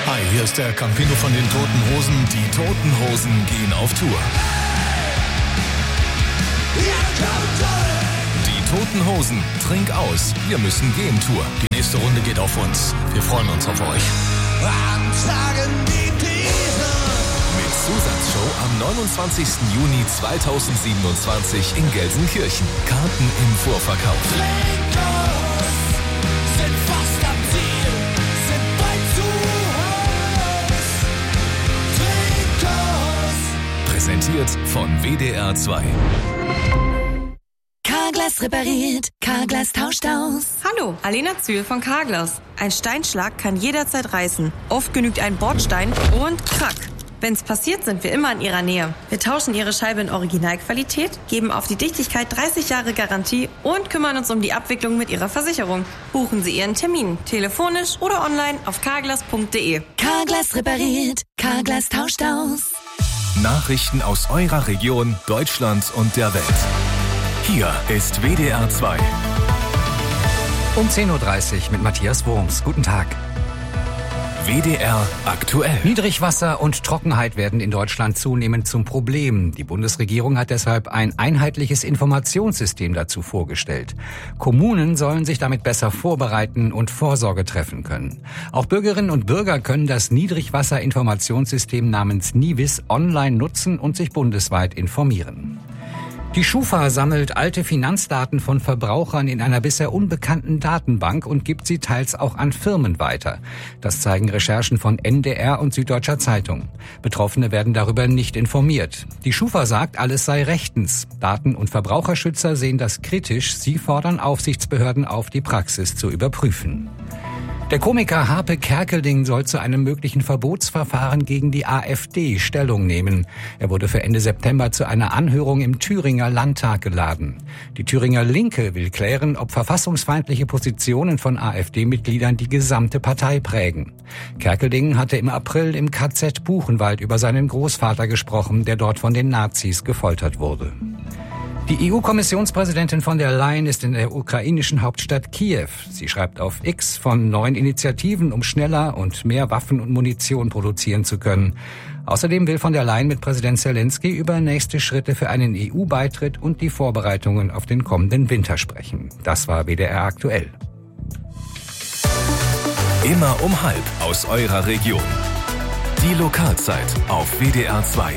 Hi, hier ist der Campino von den Toten Hosen. Die Toten Hosen gehen auf Tour. Die Toten Hosen, trink aus, wir müssen gehen Tour. Die nächste Runde geht auf uns. Wir freuen uns auf euch. Mit Zusatzshow am 29. Juni 2027 in Gelsenkirchen. Karten im Vorverkauf. Präsentiert von WDR 2. Carglass repariert, Carglass tauscht aus. Hallo, Alena Zühl von Carglass. Ein Steinschlag kann jederzeit reißen. Oft genügt ein Bordstein und krack. Wenn's passiert, sind wir immer in Ihrer Nähe. Wir tauschen Ihre Scheibe in Originalqualität, geben auf die Dichtigkeit 30 Jahre Garantie und kümmern uns um die Abwicklung mit Ihrer Versicherung. Buchen Sie Ihren Termin, telefonisch oder online auf carglass.de. Carglass repariert, Carglass tauscht aus. Nachrichten aus eurer Region, Deutschland und der Welt. Hier ist WDR 2. Um 10.30 Uhr mit Matthias Wurms. Guten Tag. WDR aktuell. Niedrigwasser und Trockenheit werden in Deutschland zunehmend zum Problem. Die Bundesregierung hat deshalb ein einheitliches Informationssystem dazu vorgestellt. Kommunen sollen sich damit besser vorbereiten und Vorsorge treffen können. Auch Bürgerinnen und Bürger können das Niedrigwasserinformationssystem namens NIWIS online nutzen und sich bundesweit informieren. Die Schufa sammelt alte Finanzdaten von Verbrauchern in einer bisher unbekannten Datenbank und gibt sie teils auch an Firmen weiter. Das zeigen Recherchen von NDR und Süddeutscher Zeitung. Betroffene werden darüber nicht informiert. Die Schufa sagt, alles sei rechtens. Daten- und Verbraucherschützer sehen das kritisch. Sie fordern Aufsichtsbehörden auf, die Praxis zu überprüfen. Der Komiker Harpe Kerkeling soll zu einem möglichen Verbotsverfahren gegen die AfD Stellung nehmen. Er wurde für Ende September zu einer Anhörung im Thüringer Landtag geladen. Die Thüringer Linke will klären, ob verfassungsfeindliche Positionen von AfD-Mitgliedern die gesamte Partei prägen. Kerkeling hatte im April im KZ Buchenwald über seinen Großvater gesprochen, der dort von den Nazis gefoltert wurde. Die EU-Kommissionspräsidentin von der Leyen ist in der ukrainischen Hauptstadt Kiew. Sie schreibt auf X von neuen Initiativen, um schneller und mehr Waffen und Munition produzieren zu können. Außerdem will von der Leyen mit Präsident Zelensky über nächste Schritte für einen EU-Beitritt und die Vorbereitungen auf den kommenden Winter sprechen. Das war WDR aktuell. Immer um 12:30 aus eurer Region. Die Lokalzeit auf WDR 2.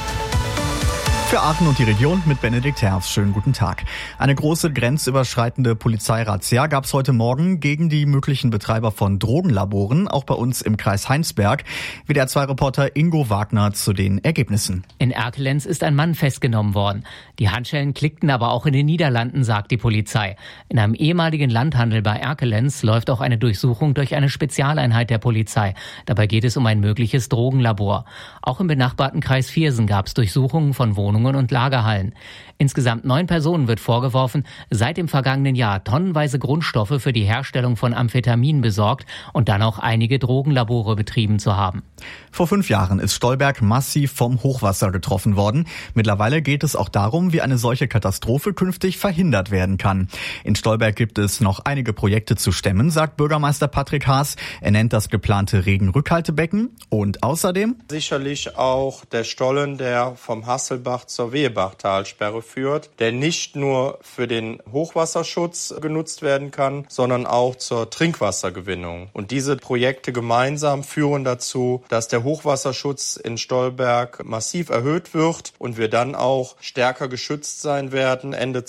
Für Aachen und die Region mit Benedikt Herz. Schönen guten Tag. Eine große grenzüberschreitende Polizeirazzia gab es heute Morgen gegen die möglichen Betreiber von Drogenlaboren, auch bei uns im Kreis Heinsberg. WDR-2-Reporter Ingo Wagner zu den Ergebnissen. In Erkelenz ist ein Mann festgenommen worden. Die Handschellen klickten aber auch in den Niederlanden, sagt die Polizei. In einem ehemaligen Landhandel bei Erkelenz läuft auch eine Durchsuchung durch eine Spezialeinheit der Polizei. Dabei geht es um ein mögliches Drogenlabor. Auch im benachbarten Kreis Viersen gab es Durchsuchungen von Wohnungen und Lagerhallen. Insgesamt 9 Personen wird vorgeworfen, seit dem vergangenen Jahr tonnenweise Grundstoffe für die Herstellung von Amphetamin besorgt und dann auch einige Drogenlabore betrieben zu haben. Vor 5 Jahren ist Stolberg massiv vom Hochwasser getroffen worden. Mittlerweile geht es auch darum, wie eine solche Katastrophe künftig verhindert werden kann. In Stolberg gibt es noch einige Projekte zu stemmen, sagt Bürgermeister Patrick Haas. Er nennt das geplante Regenrückhaltebecken und außerdem sicherlich auch der Stollen, der vom Hasselbach zur Wehebachtalsperre führt, der nicht nur für den Hochwasserschutz genutzt werden kann, sondern auch zur Trinkwassergewinnung. Und diese Projekte gemeinsam führen dazu, dass der Hochwasserschutz in Stolberg massiv erhöht wird und wir dann auch stärker geschützt sein werden Ende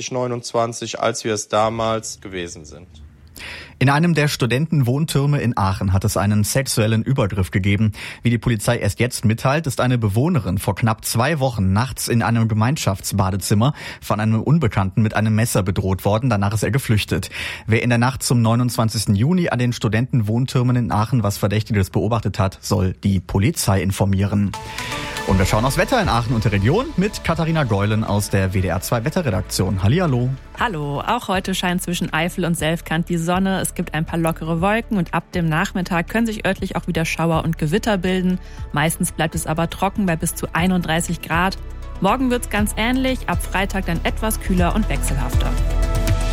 2029, als wir es damals gewesen sind. In einem der Studentenwohntürme in Aachen hat es einen sexuellen Übergriff gegeben. Wie die Polizei erst jetzt mitteilt, ist eine Bewohnerin vor knapp 2 Wochen nachts in einem Gemeinschaftsbadezimmer von einem Unbekannten mit einem Messer bedroht worden. Danach ist er geflüchtet. Wer in der Nacht zum 29. Juni an den Studentenwohntürmen in Aachen was Verdächtiges beobachtet hat, soll die Polizei informieren. Und wir schauen aufs Wetter in Aachen und der Region mit Katharina Geulen aus der WDR-2 Wetterredaktion. Hallihallo. Hallo, auch heute scheint zwischen Eifel und Selfkant die Sonne. Es gibt ein paar lockere Wolken und ab dem Nachmittag können sich örtlich auch wieder Schauer und Gewitter bilden. Meistens bleibt es aber trocken bei bis zu 31 Grad. Morgen wird's ganz ähnlich, ab Freitag dann etwas kühler und wechselhafter.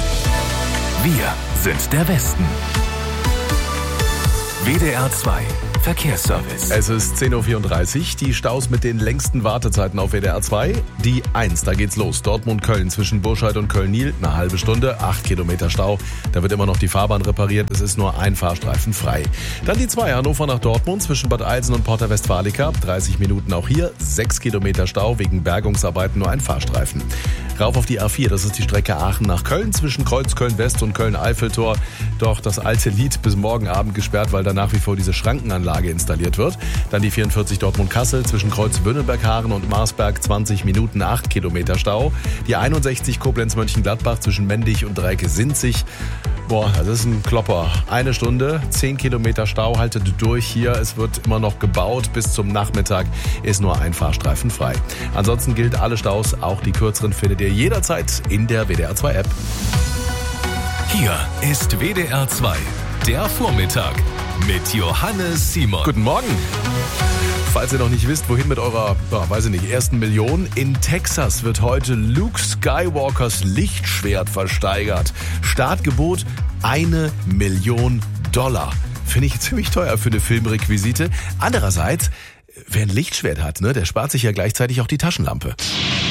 Wir sind der Westen. WDR 2 Verkehrsservice. Es ist 10.34 Uhr. Die Staus mit den längsten Wartezeiten auf WDR 2. Die 1, da geht's los. Dortmund-Köln zwischen Burscheid und Köln-Niel. Eine halbe Stunde, 8 Kilometer Stau. Da wird immer noch die Fahrbahn repariert. Es ist nur ein Fahrstreifen frei. Dann die 2, Hannover nach Dortmund zwischen Bad Eilsen und Porta Westfalica. 30 Minuten auch hier. 6 Kilometer Stau wegen Bergungsarbeiten, nur ein Fahrstreifen. Rauf auf die A4, das ist die Strecke Aachen nach Köln zwischen Kreuzköln-West und Köln-Eiffeltor. Doch das alte Lied bis morgen Abend gesperrt, weil da nach wie vor diese Schrankenanlage installiert wird. Dann die 44 Dortmund-Kassel zwischen Kreuz-Wünnenberg-Haaren und Marsberg, 20 Minuten, 8 Kilometer Stau. Die 61 Koblenz-Mönchengladbach zwischen Mendig und Dreike-Sinzig. Boah, das ist ein Klopper. 1 Stunde, 10 Kilometer Stau, haltet durch hier. Es wird immer noch gebaut. Bis zum Nachmittag ist nur ein Fahrstreifen frei. Ansonsten gilt alle Staus, auch die kürzeren findet ihr jederzeit in der WDR 2 App. Hier ist WDR 2, der Vormittag mit Johannes Simon. Guten Morgen. Falls ihr noch nicht wisst, wohin mit eurer, ersten Million. In Texas wird heute Luke Skywalkers Lichtschwert versteigert. Startgebot $1 Million. Finde ich ziemlich teuer für eine Filmrequisite. Andererseits, wer ein Lichtschwert hat, der spart sich ja gleichzeitig auch die Taschenlampe.